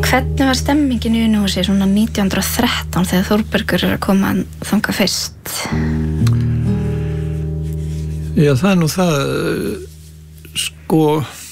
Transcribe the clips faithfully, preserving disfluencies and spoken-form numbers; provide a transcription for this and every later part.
Hvernig var stemmingin í Unuhúsi svona nítján hundruð og þrettán þegar Þórbergur er að koma þangað fyrst? Já, það er nú það, sko,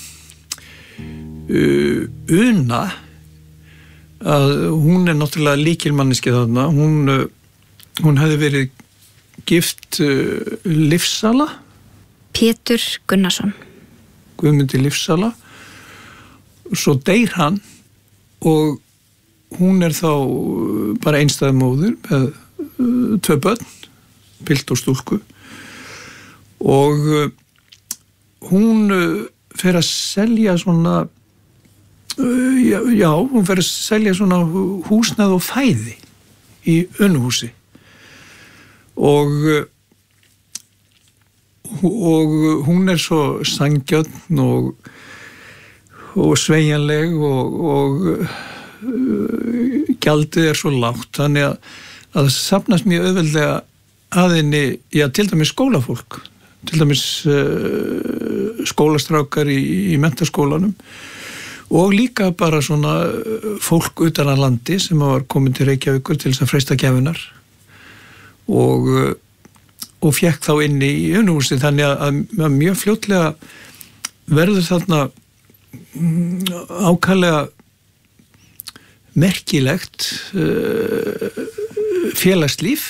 Una, að hún er náttúrulega lykilmanniski þarna, hún, hún hefði verið gift Lífsala. Pétur Gunnarsson. Guðmundi Lífsala. Svo deyr hann og hún er þá bara einstæð móðir með uh, tvö börn, pilt og stúlku, og uh, hún uh, fer að selja svona uh, já, já, hún fer að selja svona húsnæði og fæði í Unuhúsi og uh, og hún er svo sanngjarn og og sveigjanleg og, og uh, gjaldið er svo lágt, þannig að, að það safnast mjög auðveldlega að henni, já, til dæmis skólafólk, til dæmis uh, skólastrákar í, í menntaskólanum og líka bara svona fólk utan að landi sem var komin til Reykjavíkur til þess að freista gæfunar og, og fékk þá inn í Unuhúsi, þannig að, að mjög fljótlega verður þarna ákaflega merkilegt uh, félagslíf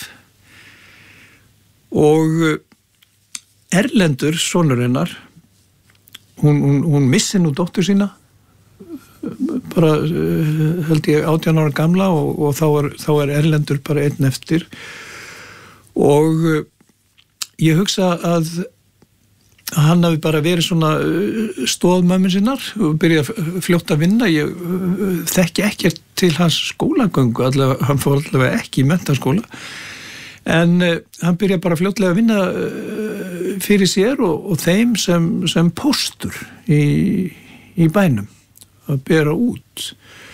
og Erlendur, sonur hennar, hún, hún, hún missi nú dóttur sína bara uh, held ég átján ára gamla og, og þá, er, þá er Erlendur bara einn eftir og uh, ég hugsa að hann hafi bara verið svona stóðmömmin sinnar og byrjaði fljótt að vinna. Ég þekki ekkert til hans skólagöngu, allavega, hann fór allavega ekki í menntaskóla, en uh, hann byrjaði bara fljótlega að vinna uh, fyrir sér og, og þeim sem, sem póstur í, í bænum að bera út.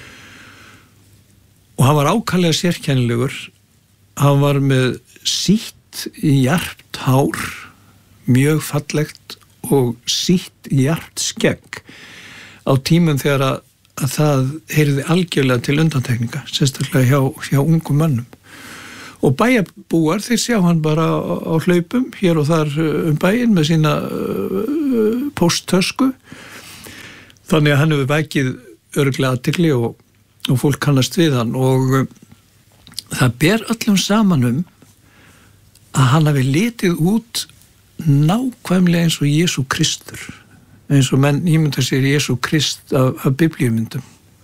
Og hann var ákaflega sérkennilegur, hann var með sítt jarpt hár, mjög fallegt og sítt jarpt skegg á tímum þegar að, að það heyrði algjörlega til undantekninga, sérstaklega hjá, hjá ungum mönnum. Og bæjarbúar, þeir sjá hann bara á, á hlaupum hér og þar um bæinn með sína uh, pósttösku, þannig að hann hefur vækið örugglega athygli og, og fólk kannast við hann og uh, það ber öllum saman um að hann hafi litið út nákvæmlega eins og Jesú Kristur, eins og menn ímynda sér Jesú Krist af, af biblíumyndum.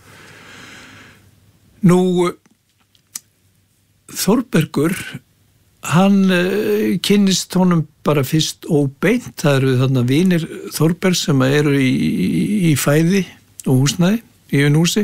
Nú, Þórbergur, hann uh, kynnist honum bara fyrst óbeint, það eru þarna vinir Þórbergs sem eru í, í, í fæði og húsnæði í Unuhúsi,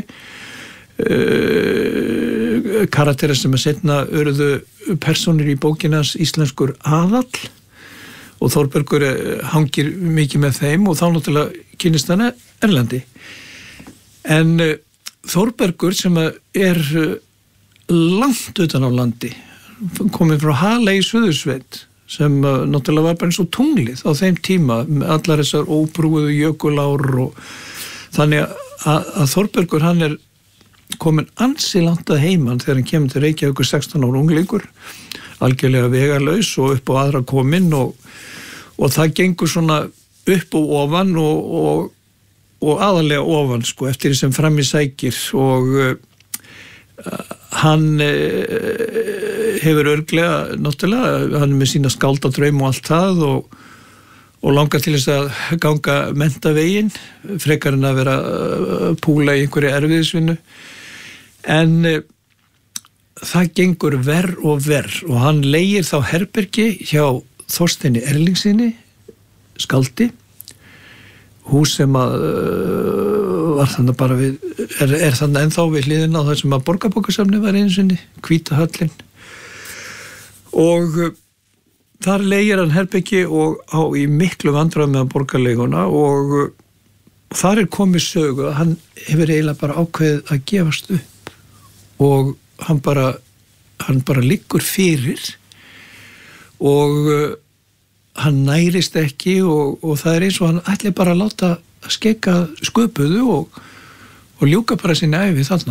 uh, karakterar sem að setna urðu persónur í bókinans Íslenskur aðall og Þórbergur hangir mikið með þeim og þá náttúrulega kynnist hann Erlendi. En uh, Þórbergur sem er uh, langt utan á landi, komið frá Haley í Suðursveit, sem uh, náttúrulega var bara eins og tunglið á þeim tíma, með allar þessar óbrúðu jökulár og þannig að, að Þórbergur hann er komin ansi langt að heiman þegar hann kemur til Reykjavíkur sextán ára unglingur, algjörlega vegarlaus og upp á aðra kominn og og það gengur svona upp og ofan og, og, og aðalega ofan sko eftir því sem fram í sækir og uh, hann uh, hefur örglega náttúrulega, hann er með sína skáldadraum og allt það og, og langar til þess að ganga menntaveginn frekar en að vera uh, púla í einhverju erfiðisvinnu en uh, það gengur verr og verr og hann leigir þá herbergi hjá Þorsteini Erlingsinni, skáldi, hús sem að uh, var þannig bara við, er, er þannig ennþá við hliðina á það sem að Borgarbókasafnið var einu sinni, Hvíta höllin. Og uh, þar leigir hann herbergi og á í miklu vandræðum með borgarleiguna og uh, þar er komið sögu að hann hefur eiginlega bara ákveðið að gefast upp og hann bara, hann bara liggur fyrir og uh, hann nærist ekki og, og það er eins og hann ætli bara að láta skegga sköpuðu og, og ljúka bara sinni ævi þarna.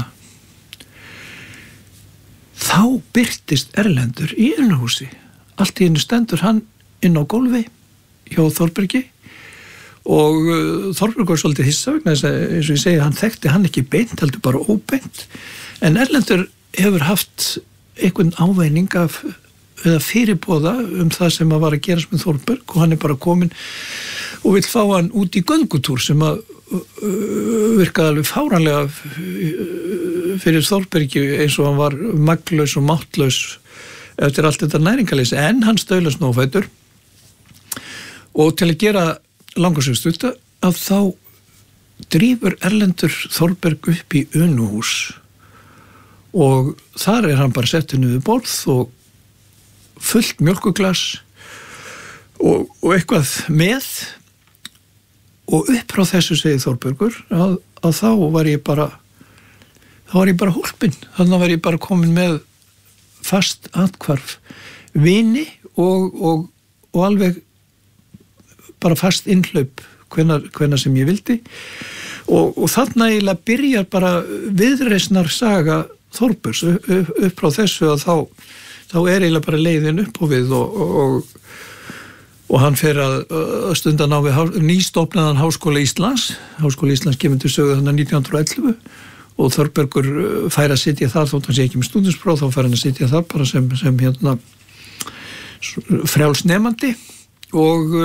Þá birtist Erlendur í Unuhúsi. Allt í hennu stendur hann inn á gólfi hjá Þórbergi og uh, Þórbergur var svolítið hissa vegna þess að, eins og ég segi, hann þekkti hann ekki beint, heldur bara óbeint, en Erlendur hefur haft einhvern ávæning af eða fyrirboða um það sem að var að gerast með Þórberg, og hann er bara kominn og vill fá hann út í göngutúr sem að uh, virkaði alveg fáranlega fyrir Þórbergi, eins og hann var maglaus og máttlaus eftir allt þetta næringarleysi, en hann staula snófætur, og til að gera langarsögstutt að þá drífur Erlendur Þórberg upp í Unuhús og þar er hann bara settið niður borð og fullt mjólkuglas og, og eitthvað með, og upp frá þessu segir Þórbergur að, að þá var ég bara þá var ég bara hólpinn, þannig var ég bara komin með fast athvarf vini og, og, og alveg bara fast innhlaup hvenar, hvenar sem ég vildi, og, og þarna eiginlega byrjar bara viðreisnar saga Þórbergs upp, upp, upp frá þessu að þá, þá er eiginlega bara leiðin upp á við og, og, og hann fer að, að stunda ná við nýstofnaðan Háskóla Íslands Háskóla Íslands kemur til sögu þannig nítján hundruð og ellefu og Þórbergur fær að sitja þar þótt hann sé ekki með stúdentspróf, þá fær hann að sitja þar bara sem, sem hérna frjálsnemandi og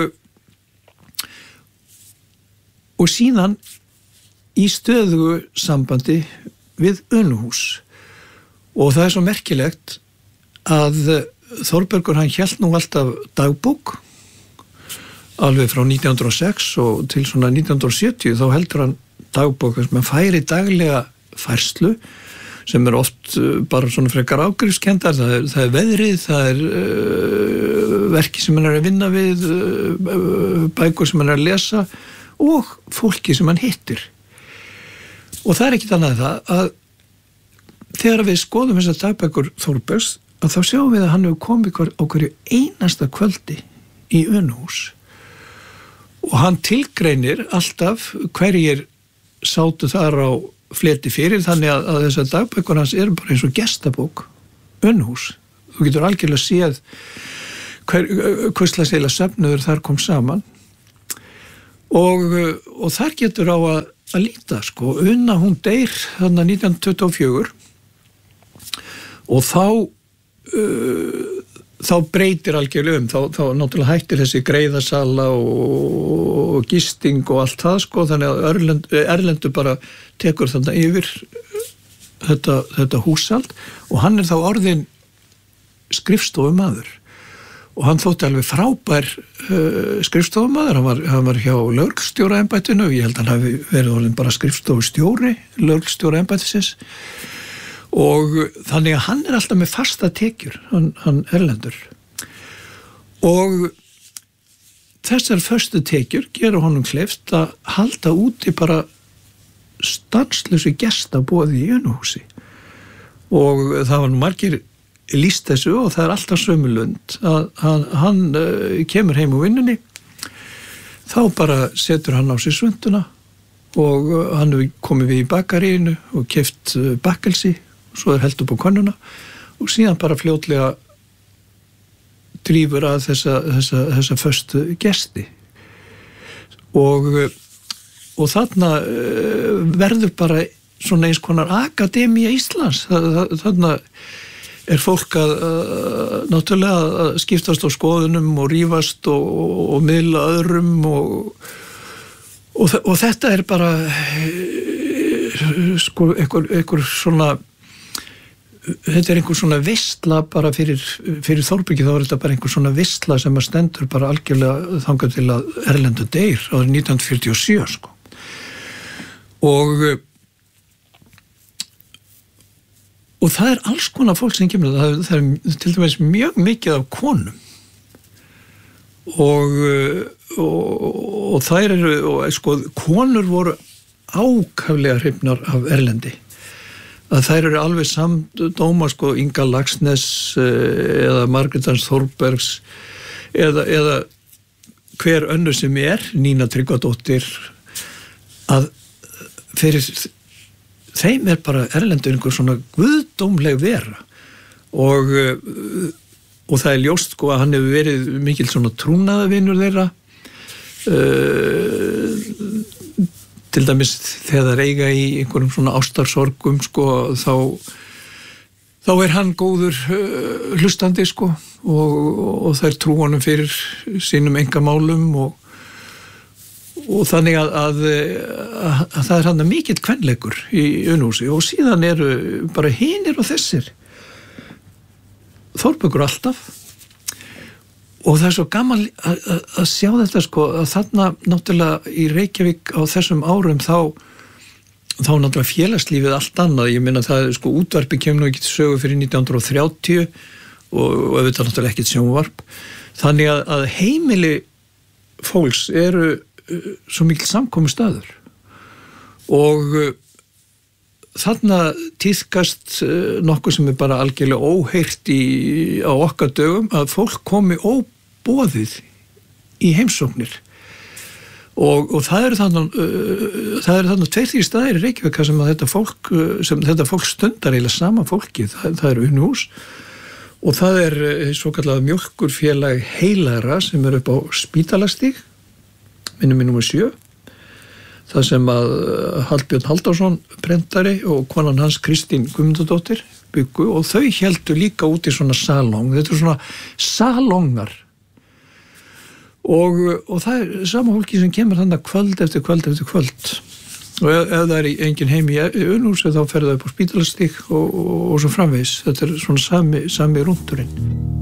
og síðan í stöðugu sambandi við Unuhús, og það er svo merkilegt að Þórbergur hann hélt nú alltaf dagbók alveg frá nítján hundruð og sex og til svona nítján hundruð og sjötíu, þá heldur hann dagbók sem hann færi daglega færslu sem er oft bara svona frekar ágrifskendar, það er, það er veðrið, það er uh, verki sem hann er að vinna við, uh, bækur sem hann er að lesa og fólki sem hann hittir. Og það er ekkit annað það að þegar við skoðum þessar dagbækur Þórbergs, að þá sjáum við að hann hefur komið á hverju einasta kvöldi í Unuhús og hann tilgreinir alltaf hverjir sátu þar á fleti fyrir, þannig að, að þessar dagbækur hans eru bara eins og gestabók Unuhús. Þú getur algjörlega séð hver, hverslega seila söfnuður þar kom saman og, og þar getur á að, að líta, sko, Una hún deyr þarna nítján hundruð tuttugu og fjögur og þá uh, þá breytir algjörlega um, þá, þá náttúrulega hættir þessi greiðasala og, og gisting og allt það, sko, þannig að Erlend, Erlendur bara tekur þarna yfir þetta, þetta húsald og hann er þá orðin skrifstofumaður og hann þótti alveg frábær uh, skrifstofumaður, hann var, hann var hjá lögreglustjóraembættinu, ég held að hann hafi verið orðin bara skrifstofustjóri lögreglustjóraembættisins og þannig að hann er alltaf með fasta tekjur, hann, hann Erlendur og þessar föstu tekjur gera honum kleift að halda úti bara stanslausu gestaboði í Unuhúsi og það var margir lýst þessu og það er alltaf sömu lund að hann, hann uh, kemur heim úr vinnunni, þá bara setur hann á sig svönduna og uh, hann hefur komið við í bakaríinu og keypt uh, bakkelsi og svo er heldur upp á könnuna og síðan bara fljótlega drífur að þessa, þessa, þessa föstu gesti og, og þarna verður bara svona eins konar akademía Íslands, þarna er fólk að, að náttúrulega að skiptast á skoðunum og rífast og, og, og miðla öðrum og, og, og þetta er bara sko einhver, einhver svona þetta er einhver svona veistla bara fyrir, fyrir Þórbergi, þá er þetta bara einhver svona veistla sem að stendur bara algjörlega þangað til að Erlendur deyr árið nítján hundruð fjörutíu og sjö, sko. Og og það er alls konar fólk sem kemur, það, það er til dæmis mjög mikið af konum og, og, og þær eru, og sko, konur voru ákaflega hrifnar af Erlendi. Að þær eru alveg samdóma, sko, Inga Laxness eða Margrét Þórbergs eða, eða hver önnur sem er, Nína Tryggvadóttir, að fyrir þeim er bara erlendur einhver svona guðdómleg vera og, og það er ljóst sko að hann hefur verið mikil svona trúnaðarvinur þeirra uh, til dæmis þegar það eiga í einhverjum svona ástarsorgum sko þá þá er hann góður uh, hlustandi sko og, og þær trú honum fyrir sínum engamálum og og þannig að, að, að, að það er hann mikill kvenleikur í Unuhúsi og síðan eru bara hinir og þessir Þórbergur alltaf og það er svo gaman að, að, að sjá þetta sko að þarna náttúrulega í Reykjavík á þessum árum þá þá náttúrulega félagslífið allt annað, ég meina það sko útvarpi kemur nú ekki til sögu fyrir nítján hundruð og þrjátíu og, og auðvitað náttúrulega ekkert sjónvarp þannig að, að heimili fólks eru svo mikil samkomu staður og uh, þarna tíðkast uh, nokkuð sem er bara algjörlega óheyrt í, á okkar dögum að fólk komi óboðið í heimsóknir og, og það eru þannig uh, það eru þannig tveir því staðir í Reykjavík sem að þetta fólk uh, sem þetta fólk stundar eiginlega sama fólki, það, það er Unuhús og það er uh, svo kallað mjólkurfélag heilagra sem er upp á Spítalastíg minnum í númer sjö, það sem að Hallbjörn Halldórsson prentari og konan hans Kristín Guðmundardóttir byggu og þau héldu líka út í svona salong, þetta er svona salongar og, og það er sama fólki sem kemur þannig kvöld eftir kvöld eftir kvöld og ef, ef það er engin heim í Unuhúsi þá fer það upp á Spítalastíg og, og, og svo framvegis, þetta er svona sami, sami rúndurinn.